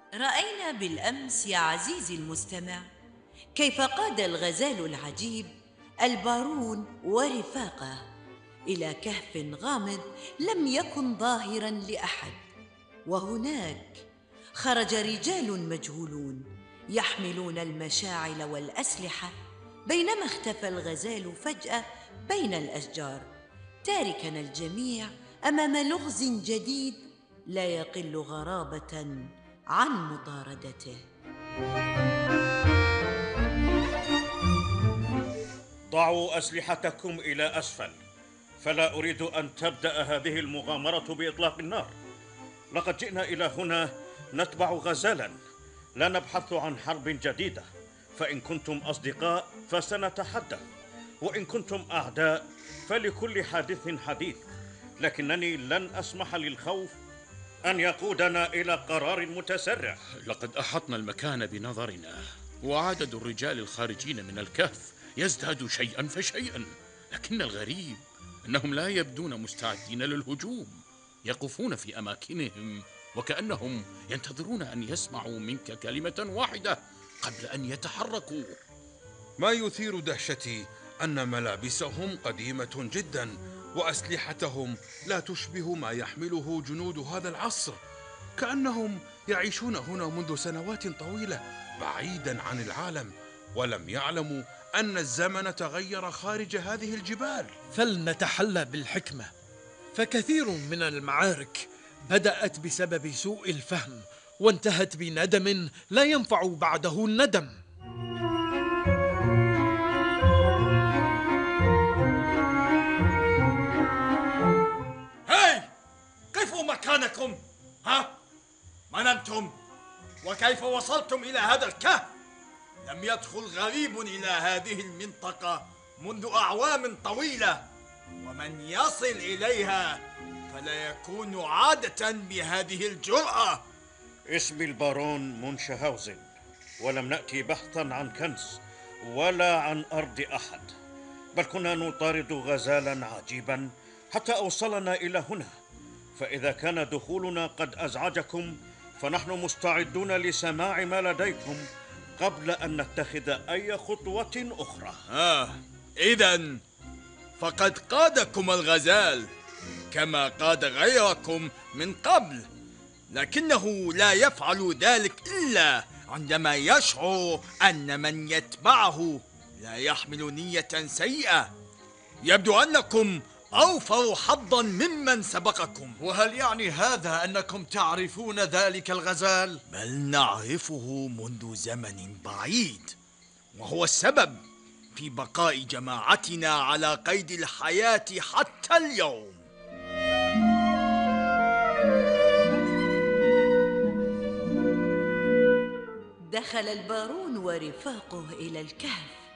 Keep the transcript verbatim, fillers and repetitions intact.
رأينا بالأمس يا عزيزي المستمع كيف قاد الغزال العجيب البارون ورفاقه إلى كهف غامض لم يكن ظاهراً لأحد. وهناك خرج رجال مجهولون يحملون المشاعل والأسلحة، بينما اختفى الغزال فجأة بين الأشجار، تاركنا الجميع أمام لغز جديد لا يقل غرابة عن مطاردته. ضعوا أسلحتكم إلى أسفل، فلا أريد أن تبدأ هذه المغامرة بإطلاق النار. لقد جئنا إلى هنا نتبع غزالا، لا نبحث عن حرب جديدة. فإن كنتم أصدقاء فسنتحدث، وإن كنتم أعداء فلكل حادث حديث. لكنني لن أسمح للخوف أن يقودنا إلى قرار متسرع. لقد أحطنا المكان بنظرنا، وعدد الرجال الخارجين من الكهف يزداد شيئا فشيئا، لكن الغريب أنهم لا يبدون مستعدين للهجوم. يقفون في أماكنهم وكأنهم ينتظرون أن يسمعوا منك كلمة واحدة قبل أن يتحركوا. ما يثير دهشتي أن ملابسهم قديمة جدا، وأسلحتهم لا تشبه ما يحمله جنود هذا العصر، كأنهم يعيشون هنا منذ سنوات طويلة بعيدا عن العالم، ولم يعلموا أن الزمن تغير خارج هذه الجبال. فلنتحلى بالحكمة، فكثير من المعارك بدأت بسبب سوء الفهم وانتهت بندم لا ينفع بعده الندم. هاي، قفوا مكانكم. ها؟ من أنتم؟ وكيف وصلتم إلى هذا الكهف؟ لم يدخل غريب إلى هذه المنطقة منذ أعوام طويلة، ومن يصل إليها فلا يكون عادة بهذه الجرأة. اسمي البارون منشهاوزن، ولم نأتي بحثا عن كنز ولا عن أرض أحد، بل كنا نطارد غزالا عجيبا حتى أوصلنا إلى هنا. فإذا كان دخولنا قد أزعجكم فنحن مستعدون لسماع ما لديكم قبل أن نتخذ أي خطوة أخرى. آه، إذن فقد قادكم الغزال كما قاد غيركم من قبل، لكنه لا يفعل ذلك إلا عندما يشعر أن من يتبعه لا يحمل نية سيئة. يبدو أنكم أوفر حظا ممن سبقكم. وهل يعني هذا أنكم تعرفون ذلك الغزال؟ بل نعرفه منذ زمن بعيد، وهو السبب في بقاء جماعتنا على قيد الحياة حتى اليوم. دخل البارون ورفاقه إلى الكهف